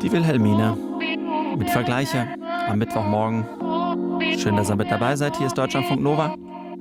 Die Wilhelmine mit Vergleiche am Mittwochmorgen. Schön, dass ihr mit dabei seid. Hier ist Deutschlandfunk Nova.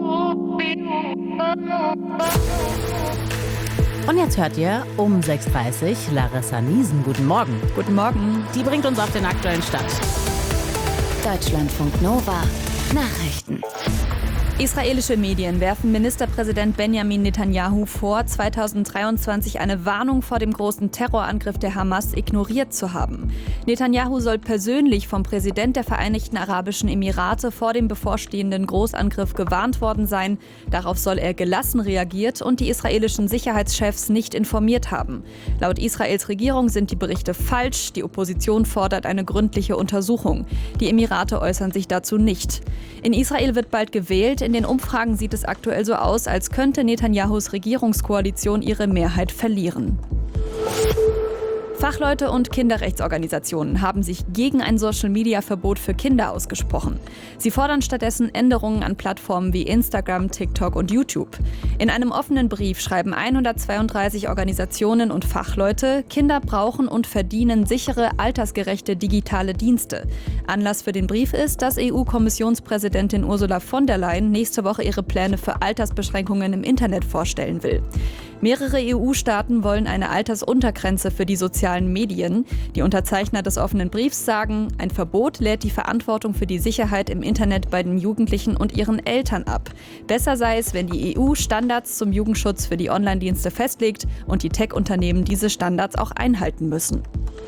Und jetzt hört ihr um 6.30 Uhr Larissa Niesen. Guten Morgen. Guten Morgen. Die bringt uns auf den aktuellen Stand. Deutschlandfunk Nova Nachrichten. Israelische Medien werfen Ministerpräsident Benjamin Netanyahu vor, 2023 eine Warnung vor dem großen Terrorangriff der Hamas ignoriert zu haben. Netanyahu soll persönlich vom Präsident der Vereinigten Arabischen Emirate vor dem bevorstehenden Großangriff gewarnt worden sein. Darauf soll er gelassen reagiert und die israelischen Sicherheitschefs nicht informiert haben. Laut Israels Regierung sind die Berichte falsch. Die Opposition fordert eine gründliche Untersuchung. Die Emirate äußern sich dazu nicht. In Israel wird bald gewählt. In den Umfragen sieht es aktuell so aus, als könnte Netanyahus Regierungskoalition ihre Mehrheit verlieren. Fachleute und Kinderrechtsorganisationen haben sich gegen ein Social-Media-Verbot für Kinder ausgesprochen. Sie fordern stattdessen Änderungen an Plattformen wie Instagram, TikTok und YouTube. In einem offenen Brief schreiben 132 Organisationen und Fachleute, Kinder brauchen und verdienen sichere, altersgerechte digitale Dienste. Anlass für den Brief ist, dass EU-Kommissionspräsidentin Ursula von der Leyen nächste Woche ihre Pläne für Altersbeschränkungen im Internet vorstellen will. Mehrere EU-Staaten wollen eine Altersuntergrenze für die sozialen Medien. Die Unterzeichner des offenen Briefs sagen, ein Verbot lädt die Verantwortung für die Sicherheit im Internet bei den Jugendlichen und ihren Eltern ab. Besser sei es, wenn die EU Standards zum Jugendschutz für die Online-Dienste festlegt und die Tech-Unternehmen diese Standards auch einhalten müssen.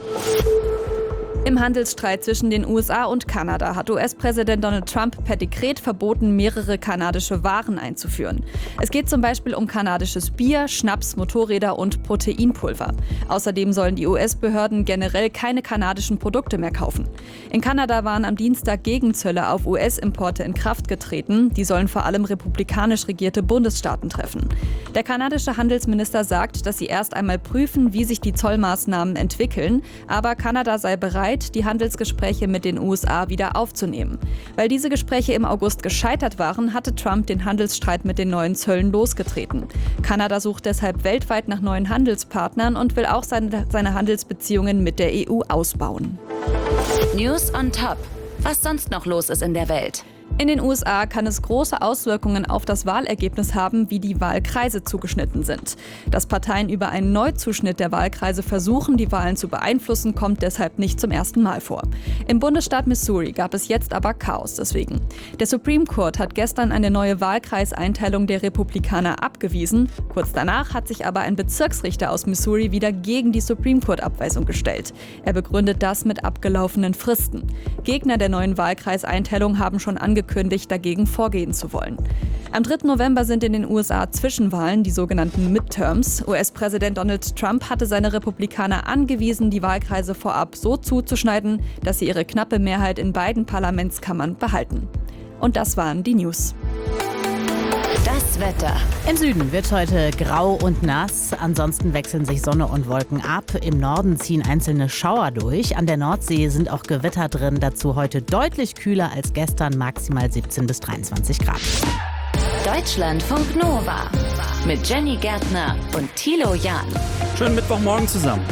Im Handelsstreit zwischen den USA und Kanada hat US-Präsident Donald Trump per Dekret verboten, mehrere kanadische Waren einzuführen. Es geht zum Beispiel um kanadisches Bier, Schnaps, Motorräder und Proteinpulver. Außerdem sollen die US-Behörden generell keine kanadischen Produkte mehr kaufen. In Kanada waren am Dienstag Gegenzölle auf US-Importe in Kraft getreten. Die sollen vor allem republikanisch regierte Bundesstaaten treffen. Der kanadische Handelsminister sagt, dass sie erst einmal prüfen, wie sich die Zollmaßnahmen entwickeln, aber Kanada sei bereit, die Handelsgespräche mit den USA wieder aufzunehmen. Weil diese Gespräche im August gescheitert waren, hatte Trump den Handelsstreit mit den neuen Zöllen losgetreten. Kanada sucht deshalb weltweit nach neuen Handelspartnern und will auch seine Handelsbeziehungen mit der EU ausbauen. News on Top. Was sonst noch los ist in der Welt? In den USA kann es große Auswirkungen auf das Wahlergebnis haben, wie die Wahlkreise zugeschnitten sind. Dass Parteien über einen Neuzuschnitt der Wahlkreise versuchen, die Wahlen zu beeinflussen, kommt deshalb nicht zum ersten Mal vor. Im Bundesstaat Missouri gab es jetzt aber Chaos deswegen. Der Supreme Court hat gestern eine neue Wahlkreiseinteilung der Republikaner abgewiesen. Kurz danach hat sich aber ein Bezirksrichter aus Missouri wieder gegen die Supreme Court-Abweisung gestellt. Er begründet das mit abgelaufenen Fristen. Gegner der neuen Wahlkreiseinteilung haben schon angekündigt, dagegen vorgehen zu wollen. Am 3. November sind in den USA Zwischenwahlen, die sogenannten Midterms. US-Präsident Donald Trump hatte seine Republikaner angewiesen, die Wahlkreise vorab so zuzuschneiden, dass sie ihre knappe Mehrheit in beiden Parlamentskammern behalten. Und das waren die News. Das Wetter. Im Süden wird heute grau und nass. Ansonsten wechseln sich Sonne und Wolken ab. Im Norden ziehen einzelne Schauer durch. An der Nordsee sind auch Gewitter drin. Dazu heute deutlich kühler als gestern, maximal 17 bis 23 Grad. Deutschlandfunk Nova. Mit Jenny Gärtner und Thilo Jahn. Schönen Mittwochmorgen zusammen.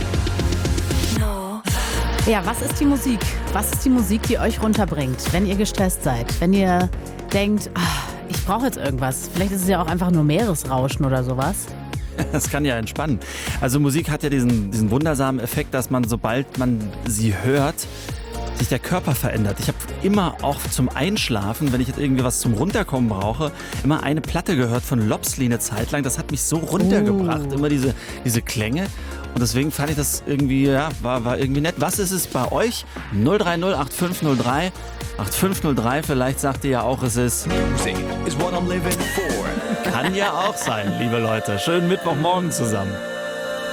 Ja, was ist die Musik? Was ist die Musik, die euch runterbringt, wenn ihr gestresst seid? Wenn ihr denkt, ich brauche jetzt irgendwas. Vielleicht ist es ja auch einfach nur Meeresrauschen oder sowas. Das kann ja entspannen. Also Musik hat ja diesen wundersamen Effekt, dass man, sobald man sie hört, sich der Körper verändert. Ich habe immer auch zum Einschlafen, wenn ich jetzt irgendwie was zum Runterkommen brauche, immer eine Platte gehört von Lopsli eine Zeit lang. Das hat mich so runtergebracht, immer diese Klänge. Und deswegen fand ich das irgendwie, war irgendwie nett. Was ist es bei euch? 030 8503 8503, vielleicht sagt ihr ja auch, es ist Music is what I'm living for. Kann ja auch sein, liebe Leute. Schönen Mittwochmorgen zusammen.